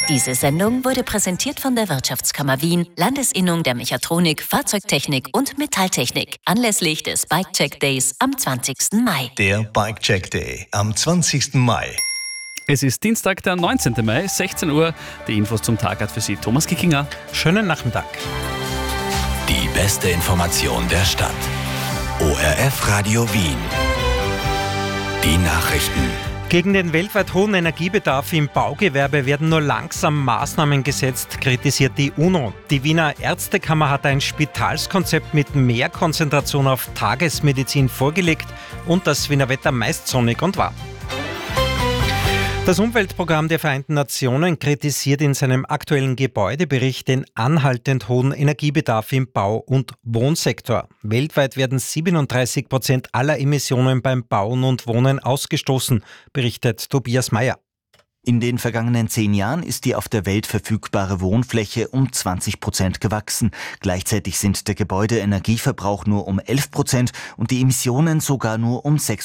Diese Sendung wurde präsentiert von der Wirtschaftskammer Wien, Landesinnung der Mechatronik, Fahrzeugtechnik und Metalltechnik, anlässlich des Bike-Check Days am 20. Mai. Der Bike-Check Day am 20. Mai. Es ist Dienstag, der 19. Mai, 16 Uhr. Die Infos zum Tag hat für Sie Thomas Kickinger. Schönen Nachmittag. Die beste Information der Stadt. ORF Radio Wien. Die Nachrichten. Gegen den weltweit hohen Energiebedarf im Baugewerbe werden nur langsam Maßnahmen gesetzt, kritisiert die UNO. Die Wiener Ärztekammer hat ein Spitalskonzept mit mehr Konzentration auf Tagesmedizin vorgelegt und das Wiener Wetter meist sonnig und warm. Das Umweltprogramm der Vereinten Nationen kritisiert in seinem aktuellen Gebäudebericht den anhaltend hohen Energiebedarf im Bau- und Wohnsektor. Weltweit werden 37% aller Emissionen beim Bauen und Wohnen ausgestoßen, berichtet Tobias Mayer. In den vergangenen 10 Jahren ist die auf der Welt verfügbare Wohnfläche um 20% gewachsen. Gleichzeitig sind der Gebäudeenergieverbrauch nur um 11% und die Emissionen sogar nur um 6%.